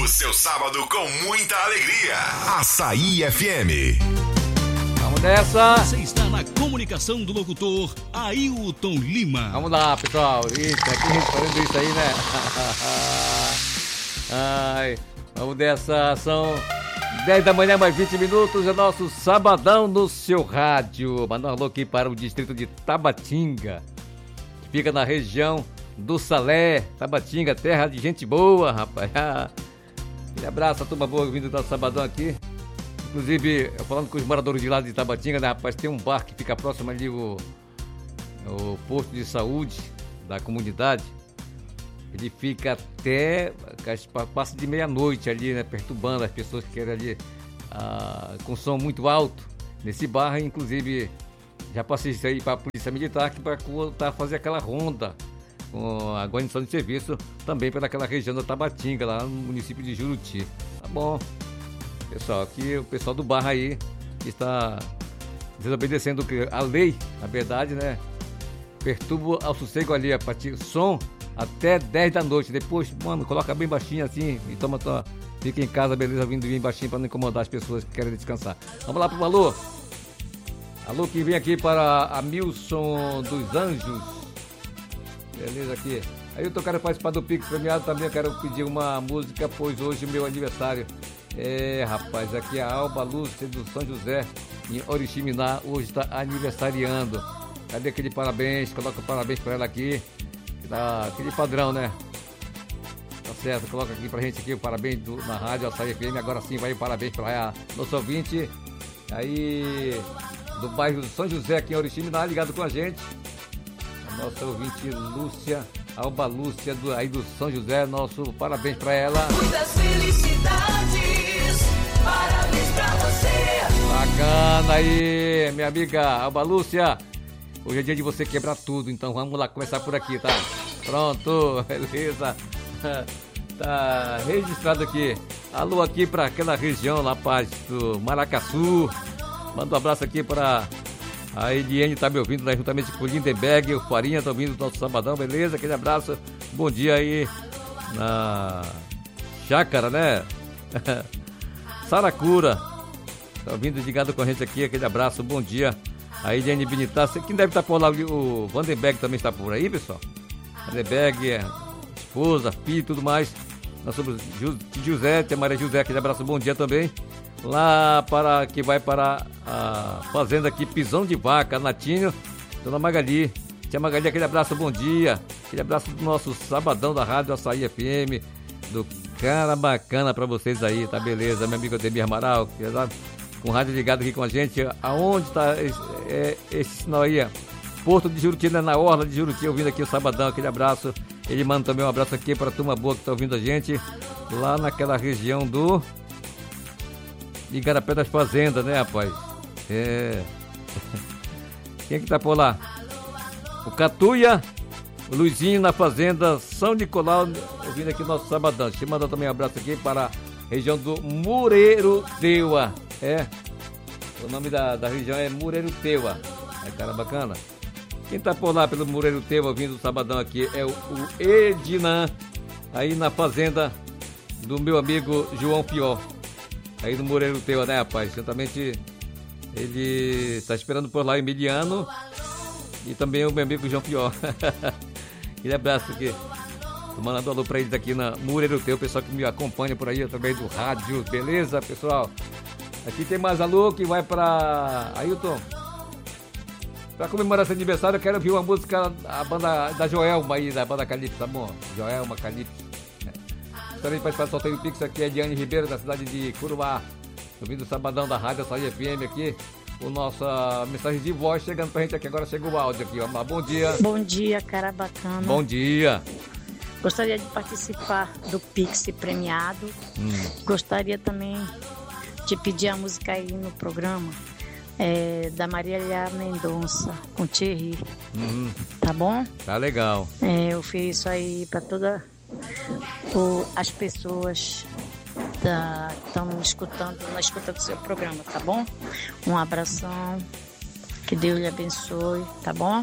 O seu sábado com muita alegria. Açaí FM. Vamos nessa. Você está na comunicação do locutor Ailton Lima. Vamos lá, pessoal. Eita, que gente fazendo isso aí, né? Ai, vamos nessa. São 10 da manhã, mais 20 minutos. É nosso sabadão no seu rádio. Manda um alô aqui para o distrito de Tabatinga, que fica na região do Salé. Tabatinga, terra de gente boa, rapaz. Aquele abraço a turma boa vindo do nosso sabadão aqui. Inclusive, falando com os moradores de lá de Tabatinga, né, rapaz, tem um bar que fica próximo ali, o posto de saúde da comunidade. Ele fica até, passa de meia-noite ali, né, perturbando as pessoas que querem ali com som muito alto. Nesse bar, inclusive, já passei isso aí para a Polícia Militar, que para fazer aquela ronda com a guarnição de serviço, também pelaquela região da Tabatinga, lá no município de Juruti. Tá bom. Pessoal, aqui o pessoal do bar aí está desobedecendo a lei, na verdade, né? Perturba ao sossego ali, a partir som até 10 da noite. Depois, mano, coloca bem baixinho assim e fica em casa, beleza, vindo bem baixinho para não incomodar as pessoas que querem descansar. Vamos lá pro alô. Alô que vem aqui para a Milson dos Anjos. Beleza aqui. Aí eu quero participar do Pix Premiado também, eu quero pedir uma música, pois hoje é meu aniversário. Rapaz, aqui é a Alba Lúcia do São José, em Oriximiná, hoje está aniversariando. Cadê aquele parabéns? Coloca parabéns para ela aqui. Aquele padrão, né? Tá certo, coloca aqui pra gente aqui o parabéns na rádio Açaí FM. Agora sim vai o parabéns para nosso ouvinte aí do bairro do São José, aqui em Oriximiná, ligado com a gente. A nossa ouvinte Lúcia, Alba Lúcia aí do São José, nosso parabéns para ela. Muitas felicidades, parabéns pra você. Bacana aí, minha amiga Alba Lúcia. Hoje é dia de você quebrar tudo, então vamos lá começar por aqui, tá? Pronto, beleza. Tá registrado aqui. Alô aqui para aquela região lá, paz do Maracaçu. Manda um abraço aqui para a Eliane, tá me ouvindo lá juntamente com o Lindenberg, o Farinha, tá ouvindo o nosso sabadão, beleza? Aquele abraço, bom dia aí na Chácara, né? Saracura, tá ouvindo, ligado com a gente aqui, aquele abraço, bom dia. A Eliane Binitar, quem deve estar por lá, o Vandenberg também está por aí, pessoal. Vandenberg, esposa, filho e tudo mais. Nós somos José, tia Maria José, aquele abraço, bom dia também. Lá que vai para a fazenda aqui, Pisão de Vaca, Natinho, Dona Magali. Tia Magali, aquele abraço, bom dia. Aquele abraço do nosso sabadão da Rádio Açaí FM, do cara bacana para vocês aí, tá beleza? Meu amigo Ademir Amaral, com o rádio ligado aqui com a gente. Aonde está esse sinal aí? Porto de Juruti, né? Na orla de Juruti, ouvindo aqui o sabadão, aquele abraço. Ele manda também um abraço aqui para a turma boa que está ouvindo a gente, lá naquela região do Igarapé das Fazendas, né, rapaz? Quem é que tá por lá? O Catuia, o Luizinho na Fazenda São Nicolau, ouvindo aqui o nosso sabadão. Te mandando também um abraço aqui para a região do Mureiro Teua. O nome da região é Mureiro Teua. Cara bacana. Quem tá por lá pelo Mureiro Teua ouvindo o sabadão aqui é o Ednan, aí na fazenda do meu amigo João Pior. Aí no Moreiro Teua, né, rapaz? Certamente ele tá esperando por lá, Emiliano, e também o meu amigo João Pior. Aquele abraço aqui. Tô mandando um alô pra eles aqui na Moreiro Teua, o pessoal que me acompanha por aí através do rádio, beleza, pessoal? Aqui tem mais alô que vai pra Ailton. Pra comemorar esse aniversário, eu quero ouvir uma música da banda da Joelma aí, da banda Calypso, tá bom? Joelma, Calypso. Também participar do sorteio Pix aqui é Diane Ribeiro, da cidade de Curuá. Ouvindo o sabadão da Rádio Açaí FM aqui. O nossa mensagem de voz chegando pra gente aqui. Agora chega o áudio aqui. Vamos lá, bom dia. Bom dia, cara bacana. Bom dia. Gostaria de participar do Pix premiado. Gostaria também de pedir a música aí no programa. Da Maria Léa Mendonça, com Thierry. Tá bom? Tá legal. Eu fiz isso aí pra todas as pessoas que estão escutando do seu programa, tá bom? Um abração, que Deus lhe abençoe, tá bom?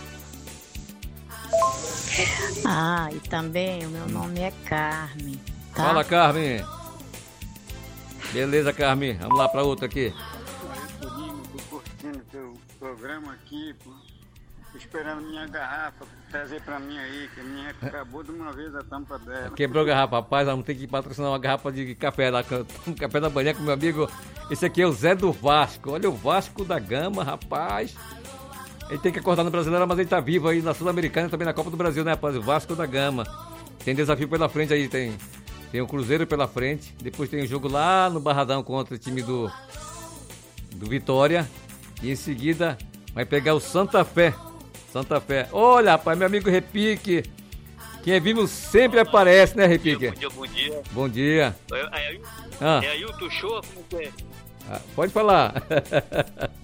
E também o meu nome é Carmen. tá? Fala, Carmen. Beleza, Carmen. Vamos lá pra outra aqui. Tô curtindo teu programa aqui, pô. Tô esperando minha garrafa trazer pra mim aí, que a minha acabou de uma vez a tampa dela. Quebrou a garrafa, rapaz. Vamos ter que patrocinar uma garrafa de café lá. Um café da manhã com meu amigo. Esse aqui é o Zé do Vasco. Olha o Vasco da Gama, rapaz. Ele tem que acordar no Brasileiro, mas ele tá vivo aí na Sul-Americana e também na Copa do Brasil, né, rapaz? O Vasco da Gama. Tem desafio pela frente aí, tem o Cruzeiro pela frente. Depois tem o jogo lá no Barradão contra o time do Vitória. E em seguida vai pegar o Santa Fé. Santa Fé. Olha, rapaz, meu amigo Repique. Quem é vivo sempre aparece, né, Repique? Bom dia. Bom dia. É Ailton Show? Como que é? Pode falar.